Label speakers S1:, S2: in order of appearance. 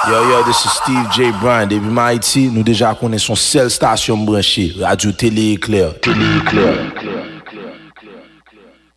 S1: Yo, this is Steve J. Bryan. Depuis Haïti, nous déjà connaissons seule station branchée, Radio Télé Éclair.